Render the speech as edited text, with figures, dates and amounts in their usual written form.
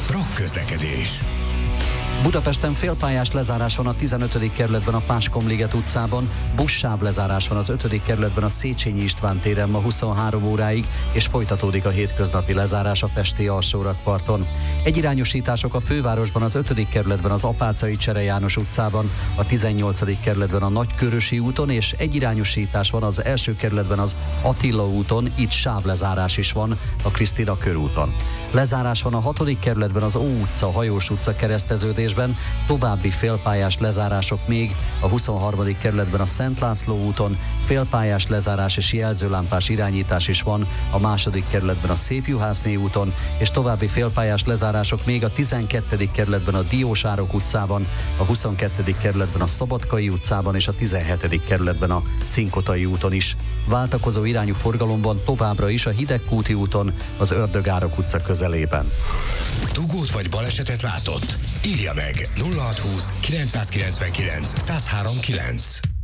Rock-közlekedés. Budapesten félpályás lezárás van a 15. kerületben a Páskomliget utcában, buszsáv lezárás van az 5. kerületben a Széchenyi István téren ma 23 óráig, és folytatódik a hétköznapi lezárás a pesti alsórakparton. Egyirányosítások a fővárosban az 5. kerületben az Apáczai Csere János utcában, a 18. kerületben a Nagykörösi úton, és egyirányosítás van az első kerületben az Attila úton, itt sávlezárás is van a Krisztina körúton. Lezárás van a 6. kerületben az Ó utca, Hajós utca kereszteződésben, további félpályás lezárások még a 23. kerületben a Szent László úton, félpályás lezárás és jelzőlámpás irányítás is van a 2. kerületben a Szépjuhászné úton, és további félpályás lezárások még a 12. kerületben a Diósárok utcában, a 22. kerületben a Szabadkai utcában és a 17. kerületben a Cinkotai úton is. Váltakozó irányú forgalomban továbbra is a Hidegkúti úton, az Ördögárok utca közelében. Dugót vagy balesetet látott? Írja meg 0620 999 1039.